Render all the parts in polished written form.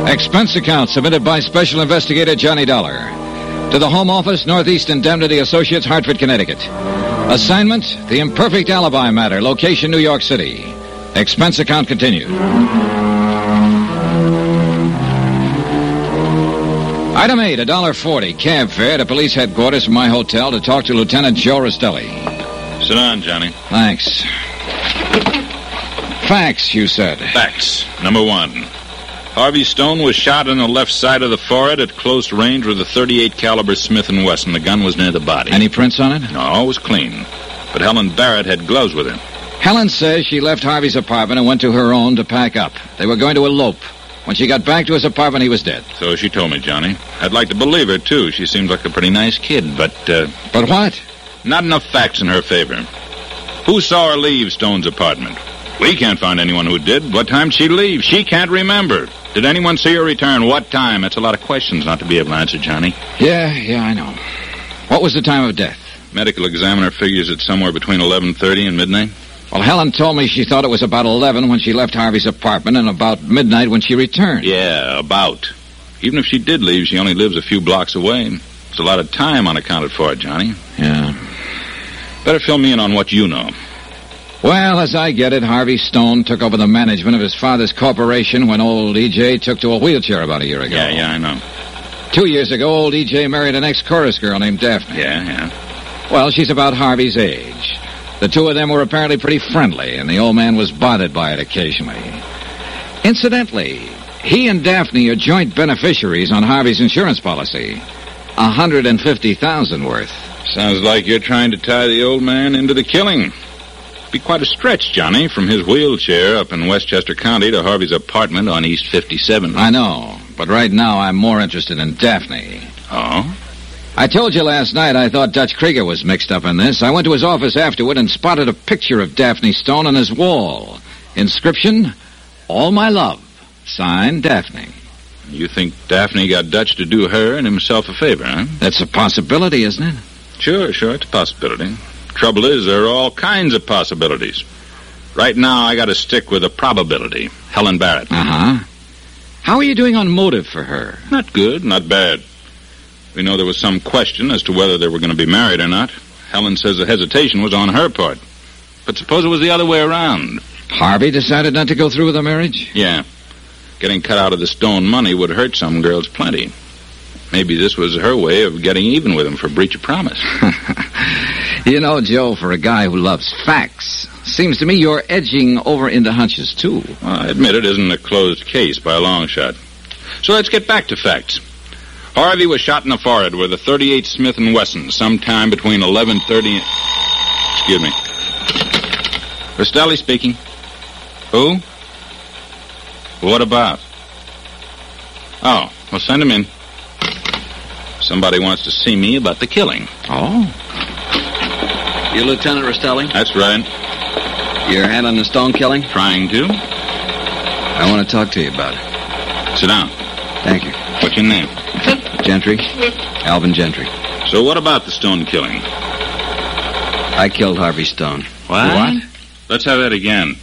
Expense account submitted by Special Investigator Johnny Dollar. To the Home Office, Northeast Indemnity Associates, Hartford, Connecticut. Assignment, the imperfect alibi matter. Location, New York City. Expense account continued. Item 8, $1.40. Cab fare to police headquarters from my hotel to talk to Lieutenant Joe Rastelli. Sit down, Johnny. Thanks. Facts, you said. Facts. Number 1. Harvey Stone was shot on the left side of the forehead at close range with a .38 caliber Smith & Wesson. The gun was near the body. Any prints on it? No, it was clean. But Helen Barrett had gloves with her. Helen says she left Harvey's apartment and went to her own to pack up. They were going to elope. When she got back to his apartment, he was dead. So she told me, Johnny. I'd like to believe her, too. She seems like a pretty nice kid, but... But what? Not enough facts in her favor. Who saw her leave Stone's apartment? We can't find anyone who did. What time did she leave? She can't remember. Did anyone see her return? What time? That's a lot of questions not to be able to answer, Johnny. Yeah, I know. What was the time of death? Medical examiner figures it's somewhere between 11:30 and midnight. Well, Helen told me she thought it was about 11 when she left Harvey's apartment and about midnight when she returned. Yeah, about. Even if she did leave, she only lives a few blocks away. It's a lot of time unaccounted for, Johnny. Yeah. Better fill me in on what you know. Well, as I get it, Harvey Stone took over the management of his father's corporation when old E.J. took to a wheelchair about a year ago. Yeah, I know. 2 years ago, old E.J. married an ex-chorus girl named Daphne. Yeah. Well, she's about Harvey's age. The two of them were apparently pretty friendly, and the old man was bothered by it occasionally. Incidentally, he and Daphne are joint beneficiaries on Harvey's insurance policy. $150,000 worth. Sounds like you're trying to tie the old man into the killing. Be quite a stretch, Johnny, from his wheelchair up in Westchester County to Harvey's apartment on East 57. I know, but right now I'm more interested in Daphne. Oh? I told you last night I thought Dutch Krieger was mixed up in this. I went to his office afterward and spotted a picture of Daphne Stone on his wall. Inscription, All My Love. Signed, Daphne. You think Daphne got Dutch to do her and himself a favor, huh? That's a possibility, isn't it? Sure, it's a possibility. Trouble is, there are all kinds of possibilities. Right now, I got to stick with a probability. Helen Barrett. Uh-huh. How are you doing on motive for her? Not good, not bad. We know there was some question as to whether they were going to be married or not. Helen says the hesitation was on her part. But suppose it was the other way around. Harvey decided not to go through with the marriage? Yeah. Getting cut out of the Stone money would hurt some girls plenty. Maybe this was her way of getting even with him for breach of promise. You know, Joe, for a guy who loves facts, seems to me you're edging over into hunches, too. Well, I admit it isn't a closed case by a long shot. So let's get back to facts. Harvey was shot in the forehead with a .38 Smith & Wesson sometime between 11:30 and... Excuse me. Rastelli speaking. Who? What about? Oh, well, send him in. Somebody wants to see me about the killing. Oh? You Lieutenant Rastelli? That's right. You're handling the Stone killing? Trying to. I want to talk to you about it. Sit down. Thank you. What's your name? Gentry. Alvin Gentry. So what about the Stone killing? I killed Harvey Stone. What? Let's have that again.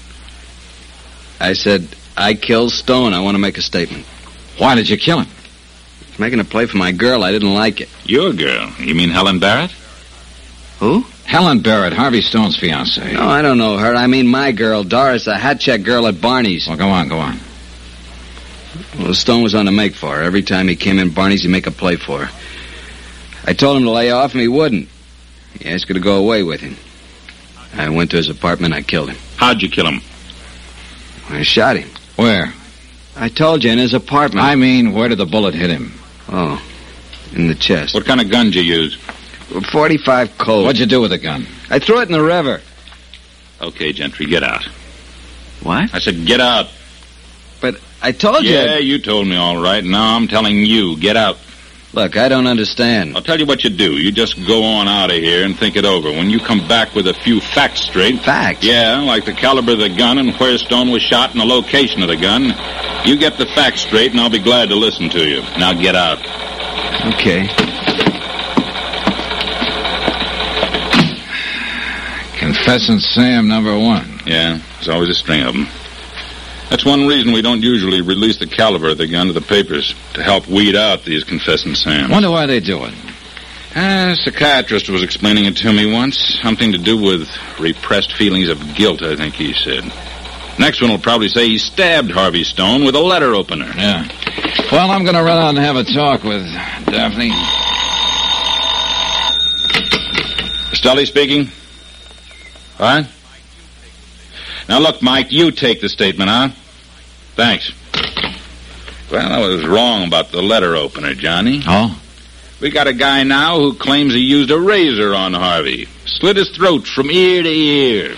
I said, I killed Stone. I want to make a statement. Why did you kill him? He's making a play for my girl. I didn't like it. Your girl? You mean Helen Barrett? Who? Helen Barrett, Harvey Stone's fiancée. No, I don't know her. I mean my girl, Doris, the hat check girl at Barney's. Well, go on. Well, Stone was on the make for her. Every time he came in Barney's, he'd make a play for her. I told him to lay off, and he wouldn't. He asked her to go away with him. I went to his apartment, I killed him. How'd you kill him? I shot him. Where? I told you, in his apartment. I mean, where did the bullet hit him? Oh, in the chest. What kind of gun did you use? 45 Colt. What'd you do with the gun? I threw it in the river. Okay, Gentry, get out. What? I said get out. But I told you... Yeah, you told me all right. Now I'm telling you, get out. Look, I don't understand. I'll tell you what you do. You just go on out of here and think it over. When you come back with a few facts straight... Facts? Yeah, like the caliber of the gun and where Stone was shot and the location of the gun. You get the facts straight and I'll be glad to listen to you. Now get out. Okay. Confessing Sam #1. Yeah, there's always a string of them. That's one reason we don't usually release the caliber of the gun to the papers, to help weed out these confessing Sams. Wonder why they do it. A psychiatrist was explaining it to me once. Something to do with repressed feelings of guilt, I think he said. Next one will probably say he stabbed Harvey Stone with a letter opener. Yeah. Well, I'm going to run out and have a talk with Daphne. Stelly speaking. What? Now, look, Mike, you take the statement, huh? Thanks. Well, I was wrong about the letter opener, Johnny. Oh? We got a guy now who claims he used a razor on Harvey. Slit his throat from ear to ear.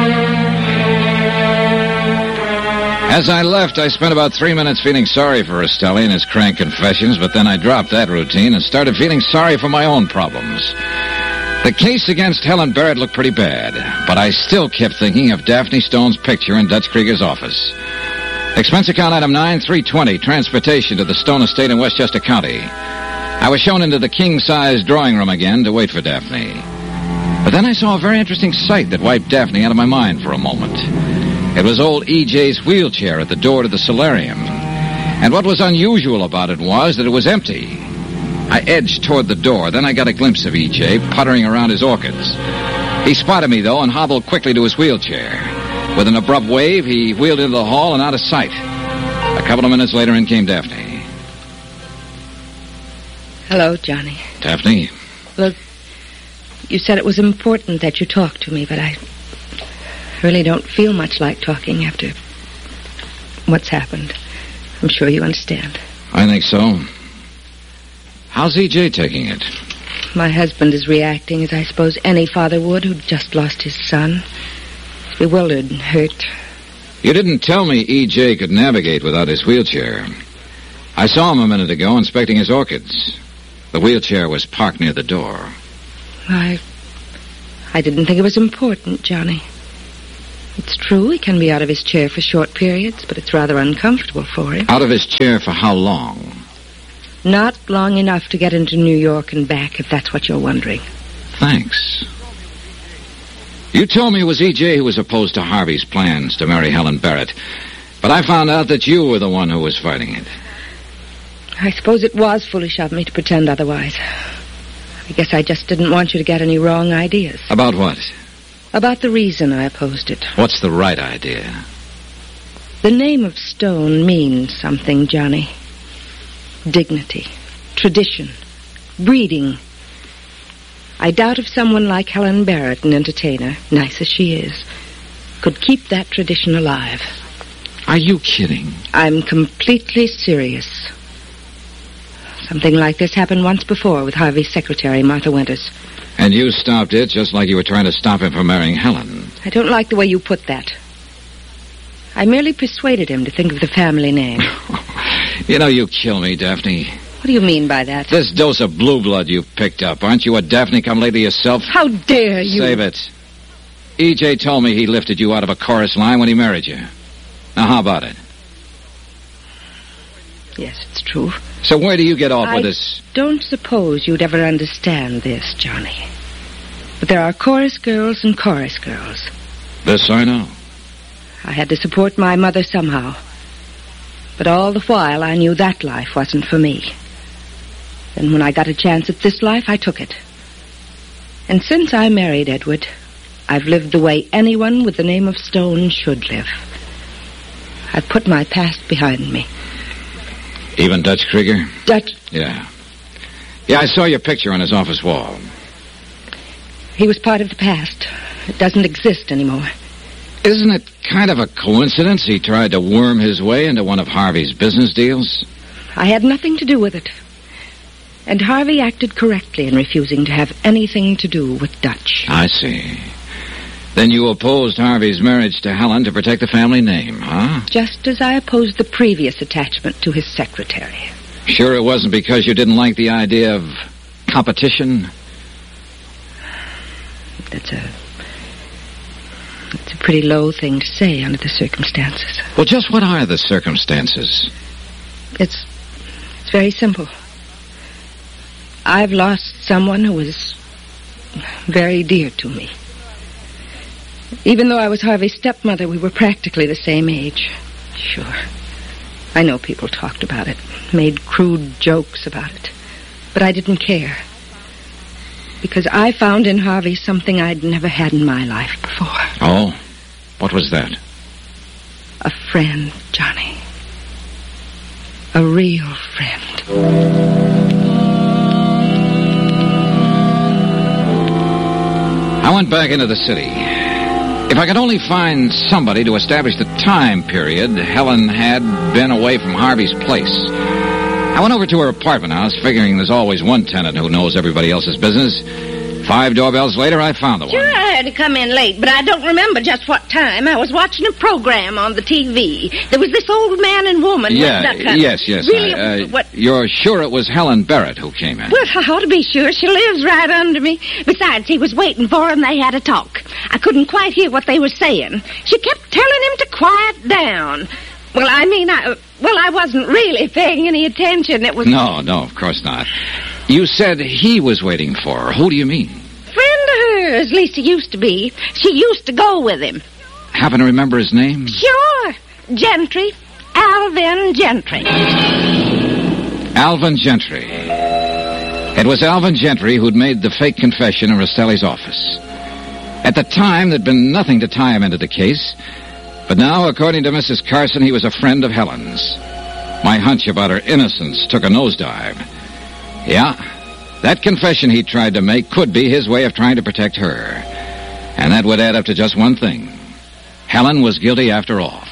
As I left, I spent about 3 minutes feeling sorry for Stelly and his crank confessions, but then I dropped that routine and started feeling sorry for my own problems. The case against Helen Barrett looked pretty bad, but I still kept thinking of Daphne Stone's picture in Dutch Krieger's office. Expense account item 9320, transportation to the Stone estate in Westchester County. I was shown into the king-size drawing room again to wait for Daphne. But then I saw a very interesting sight that wiped Daphne out of my mind for a moment. It was old E.J.'s wheelchair at the door to the solarium. And what was unusual about it was that it was empty. I edged toward the door. Then I got a glimpse of E.J. puttering around his orchids. He spotted me, though, and hobbled quickly to his wheelchair. With an abrupt wave, he wheeled into the hall and out of sight. A couple of minutes later, in came Daphne. Hello, Johnny. Daphne? Look, you said it was important that you talk to me, but I really don't feel much like talking after what's happened. I'm sure you understand. I think so. How's E.J. taking it? My husband is reacting as I suppose any father would who'd just lost his son. Bewildered and hurt. You didn't tell me E.J. could navigate without his wheelchair. I saw him a minute ago inspecting his orchids. The wheelchair was parked near the door. I didn't think it was important, Johnny. It's true he can be out of his chair for short periods, but it's rather uncomfortable for him. Out of his chair for how long? Not long enough to get into New York and back, if that's what you're wondering. Thanks. You told me it was E.J. who was opposed to Harvey's plans to marry Helen Barrett, but I found out that you were the one who was fighting it. I suppose it was foolish of me to pretend otherwise. I guess I just didn't want you to get any wrong ideas. About what? About the reason I opposed it. What's the right idea? The name of Stone means something, Johnny. Dignity, tradition, breeding. I doubt if someone like Helen Barrett, an entertainer, nice as she is, could keep that tradition alive. Are you kidding? I'm completely serious. Something like this happened once before with Harvey's secretary, Martha Winters. And you stopped it just like you were trying to stop him from marrying Helen. I don't like the way you put that. I merely persuaded him to think of the family name. You know, you kill me, Daphne. What do you mean by that? This dose of blue blood you've picked up. Aren't you a Daphne come lately yourself? How dare you? Save it. E.J. told me he lifted you out of a chorus line when he married you. Now, how about it? Yes, it's true. So where do you get off with this? I don't suppose you'd ever understand this, Johnny. But there are chorus girls and chorus girls. This I know. I had to support my mother somehow. But all the while, I knew that life wasn't for me. Then when I got a chance at this life, I took it. And since I married Edward, I've lived the way anyone with the name of Stone should live. I've put my past behind me. Even Dutch Krieger? Dutch? Yeah. Yeah, I saw your picture on his office wall. He was part of the past. It doesn't exist anymore. Isn't it kind of a coincidence he tried to worm his way into one of Harvey's business deals? I had nothing to do with it. And Harvey acted correctly in refusing to have anything to do with Dutch. I see. Then you opposed Harvey's marriage to Helen to protect the family name, huh? Just as I opposed the previous attachment to his secretary. Sure it wasn't because you didn't like the idea of competition? It's a pretty low thing to say under the circumstances. Well, just what are the circumstances? It's very simple. I've lost someone who was very dear to me. Even though I was Harvey's stepmother, we were practically the same age. Sure. I know people talked about it, made crude jokes about it. But I didn't care. Because I found in Harvey something I'd never had in my life before. Oh? What was that? A friend, Johnny. A real friend. I went back into the city. If I could only find somebody to establish the time period Helen had been away from Harvey's place. I went over to her apartment house, figuring there's always one tenant who knows everybody else's business. 5 doorbells later, I found the one. Sure, I had to come in late, but I don't remember just what time. I was watching a program on the TV. There was this old man and woman. Yes. Really, what? You're sure it was Helen Barrett who came in? Well, I ought to be sure. She lives right under me. Besides, he was waiting for her and they had a talk. I couldn't quite hear what they were saying. She kept telling him to quiet down. Well, I wasn't really paying any attention. It was... No, of course not. You said he was waiting for her. Who do you mean? Friend of hers, at least he used to be. She used to go with him. Happen to remember his name? Sure. Gentry. Alvin Gentry. Alvin Gentry. It was Alvin Gentry who'd made the fake confession in Rastelli's office. At the time, there'd been nothing to tie him into the case. But now, according to Mrs. Carson, he was a friend of Helen's. My hunch about her innocence took a nosedive. Yeah, that confession he tried to make could be his way of trying to protect her. And that would add up to just one thing. Helen was guilty after all.